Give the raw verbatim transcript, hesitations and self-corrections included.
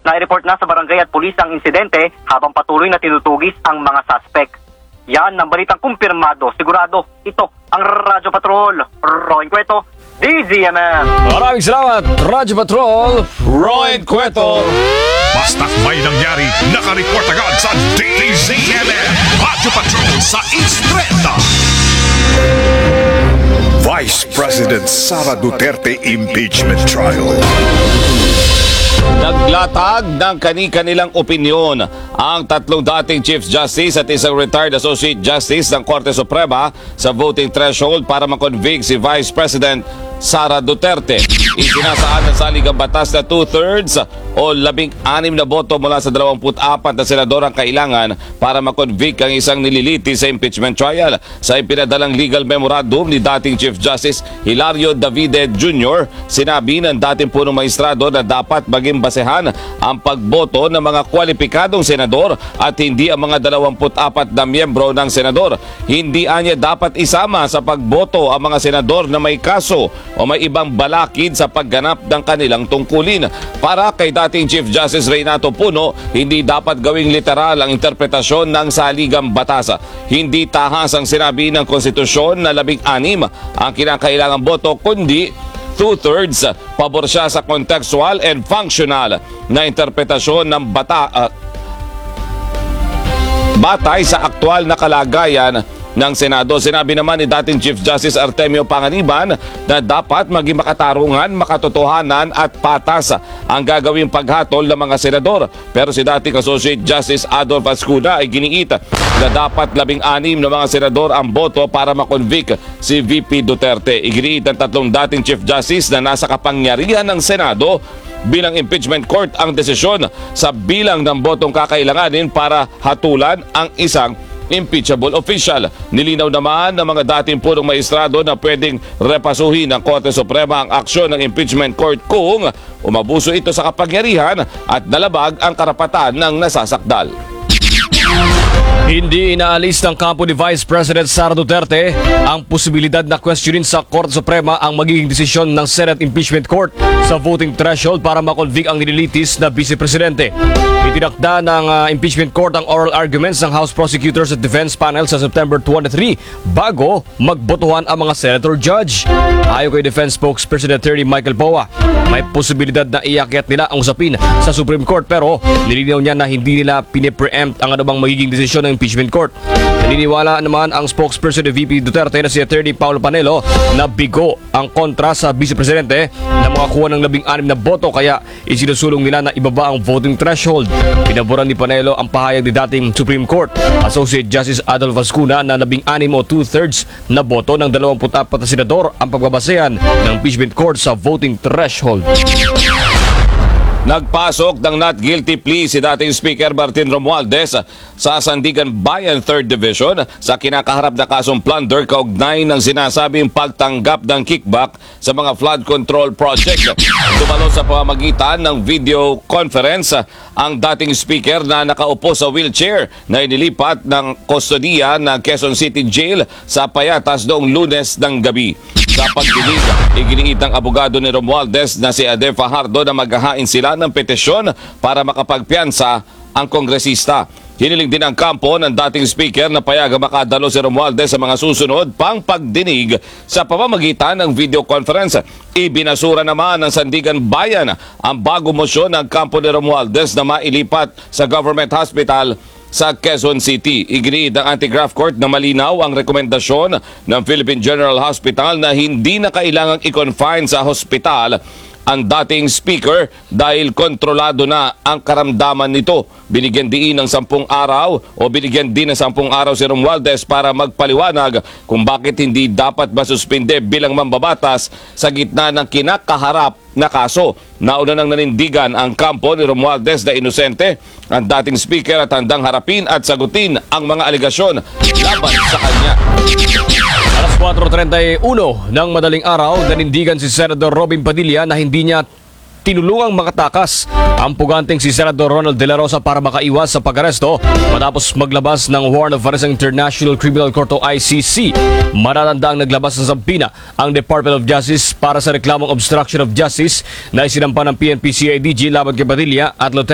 Na-report na sa barangay at pulis ang insidente habang patuloy na tinutugis ang mga suspect. Yan ang balitang kumpirmado. Sigurado, ito ang Radyo Patrol. Roy Cueto, D Z M M. Maraming salamat, Radyo Patrol, Roy Cueto. Basta't may nangyari, nakareport agad sa D Z M M. Radyo Patrol sa Instreta. Vice President Sara Duterte Impeachment Trial. Naglatag ng kani-kanilang opinyon ang tatlong dating Chief Justice at isang retired Associate Justice ng Korte Suprema sa voting threshold para makonvict si Vice President Sara Duterte. Isinasaan ng saligang batas na two-thirds o labing-anim na boto mula sa dalawampu't apat na senador ang kailangan para makonvict ang isang nililiti sa impeachment trial. Sa ipinadalang legal memorandum ni dating Chief Justice Hilario Davide Junior, sinabi ng dating punong maestrado na dapat maging basehan ang pagboto ng mga kwalipikadong senador at hindi ang mga dalawampu't apat na miyembro ng senador. Hindi anya dapat isama sa pagboto ang mga senador na may kaso o may ibang balakid sa pagganap ng kanilang tungkulin. Para kay dating Chief Justice Reynato Puno, hindi dapat gawing literal ang interpretasyon ng saligang batas. Hindi tahas ang sinabi ng konstitusyon na labing-anim ang kinakailangang boto, kundi two-thirds. Pabor siya sa contextual and functional na interpretasyon ng bata, uh, batay sa aktual na kalagayan ng Senado. Sinabi naman ni dating Chief Justice Artemio Panganiban na dapat maging makatarungan, makatotohanan at patas ang gagawing paghatol ng mga senador. Pero si dating Associate Justice Adolf Ascuna ay giniit na dapat labing-anim na mga senador ang boto para makonvict si V P Duterte. Iginiit ng tatlong dating Chief Justice na nasa kapangyarihan ng Senado bilang impeachment court ang desisyon sa bilang ng botong kakailanganin para hatulan ang isang impeachable official. Nilinaw naman ng mga dating punong maestrado na pwedeng repasuhin ng Korte Suprema ang aksyon ng impeachment court kung umabuso ito sa kapangyarihan at nalabag ang karapatan ng nasasakdal. Hindi inaalis ng kampo ni Vice President Sara Duterte ang posibilidad na questionin sa Korte Suprema ang magiging desisyon ng Senate Impeachment Court sa voting threshold para makonvict ang nililitis na Vice Presidente. Itinakda ng uh, Impeachment Court ang oral arguments ng House Prosecutors at Defense Panel sa September twenty-three bago magbotohan ang mga Senator Judge. Ayon kay Defense Spokesperson Attorney Michael Poa, may posibilidad na iakyat nila ang usapin sa Supreme Court pero nilinaw niya na hindi nila pinipreempt ang anumang magiging desisyon ng Impeachment Court. Naniniwala naman ang spokesperson ni V P Duterte na si Attorney Paulo Panelo na bigo ang kontra sa Vice Presidente na makakuha ng labing-anim na boto kaya isinusulong nila na ibaba ang voting threshold. Pinaboran ni Panelo ang pahayag ni dating Supreme Court Associate Justice Adolf Ascuna na labing-anim o two-thirds na boto ng dalawampu't apat na senador ang pagbabasehan ng Impeachment Court sa voting threshold. Nagpasok ng not guilty plea si dating Speaker Martin Romualdez sa Sandigan Bayan third Division sa kinakaharap na kasong plunder kaugnay ng sinasabing pagtanggap ng kickback sa mga flood control project. Dumalo sa pamamagitan ng video conference ang dating Speaker na nakaupo sa wheelchair na inilipat ng kustodiya ng Quezon City Jail sa Payatas noong Lunes ng gabi. Sa pagdinig, iginiit ng abogado ni Romualdez na si Ade Fajardo na maghahain sila ng petisyon para makapagpiyansa ang kongresista. Hiniling din ang kampo ng dating speaker na payagang makadalo si Romualdez sa mga susunod pang pagdinig sa pamamagitan ng video conference. Ibinasura naman ng Sandigan Bayan ang bago mosyon ng kampo ni Romualdez na mailipat sa Government Hospital sa Quezon City. Iginiit ng Anti-Graft Court na malinaw ang rekomendasyon ng Philippine General Hospital na hindi na kailangang i-confine sa hospital ang dating speaker dahil kontrolado na ang karamdaman nito. Binigyan din ng sampung araw o binigyan din ng sampung araw si Romualdez para magpaliwanag kung bakit hindi dapat masuspinde bilang mambabatas sa gitna ng kinakaharap na kaso. Nauna nang nanindigan ang kampo ni Romualdez na inosente ang dating speaker at handang harapin at sagutin ang mga aligasyon laban sa kanya. Alas four thirty-one ng madaling araw, nanindigan si Senador Robin Padilla na hindi niya tinulungang makatakas ang puganteng si Senador Ronald De La Rosa para makaiwas sa pag-aresto matapos maglabas ng warrant of arrest ng International Criminal Court o I C C. Maratandaang naglabas ng sampina ang Department of Justice para sa reklamong obstruction of justice na isinampa ng P N P C I D G laban kay Padilla at Lieutenant